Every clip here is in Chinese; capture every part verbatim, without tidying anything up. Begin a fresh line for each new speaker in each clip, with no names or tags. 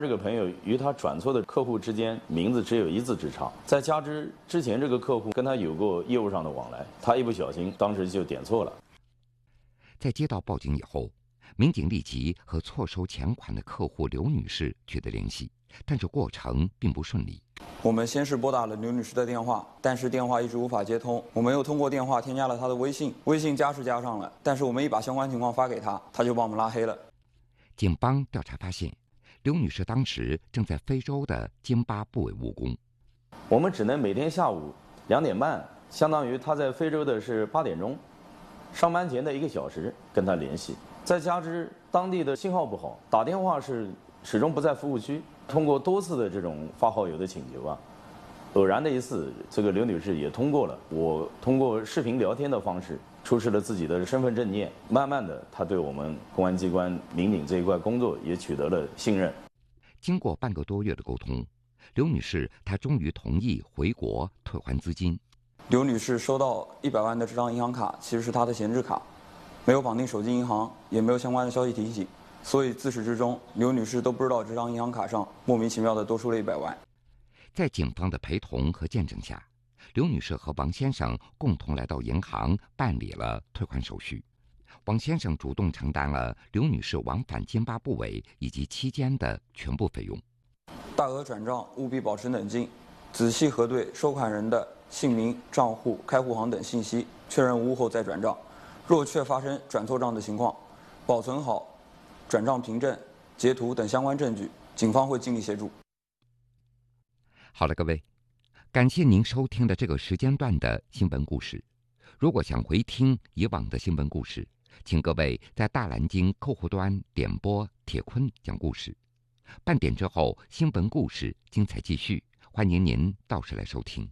这个朋友与他转错的客户之间名字只有一字之差，再加之之前这个客户跟他有过业务上的往来，他一不小心当时就点错了。
在接到报警以后，民警立即和错收钱款的客户刘女士取得联系，但是过程并不顺利。
我们先是拨打了刘女士的电话，但是电话一直无法接通。我们又通过电话添加了她的微信，微信加是加上了，但是我们一把相关情况发给她，她就把我们拉黑了。
警方调查发现，刘女士当时正在非洲的津巴布韦务工。
我们只能每天下午两点半，相当于她在非洲的是八点钟，上班前的一个小时跟她联系。再加之当地的信号不好，打电话是始终不在服务区。通过多次的这种发好友的请求啊，偶然的一次，这个刘女士也通过了。我通过视频聊天的方式出示了自己的身份证件，慢慢的，她对我们公安机关民警这一块工作也取得了信任。
经过半个多月的沟通，刘女士她终于同意回国退还资金。
刘女士收到一百万的这张银行卡其实是她的闲置卡，没有绑定手机银行，也没有相关的消息提醒。所以自始至终，刘女士都不知道这张银行卡上莫名其妙的多出了一百万。
在警方的陪同和见证下，刘女士和王先生共同来到银行办理了退款手续。王先生主动承担了刘女士往返津巴布韦以及期间的全部费用。
大额转账务必保持冷静，仔细核对收款人的姓名、账户、开户行等信息，确认无误后再转账。若确发生转错账的情况，保存好转账凭证、截图等相关证据，警方会尽力协助。
好了，各位，感谢您收听的这个时间段的新闻故事。如果想回听以往的新闻故事，请各位在大蓝鲸客户端点播铁坤讲故事。半点之后，新闻故事精彩继续，欢迎您到时来收听。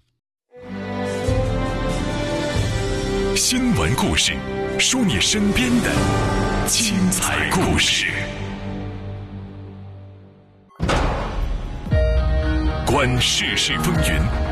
新闻故事，说你身边的精彩故事。观世事风云，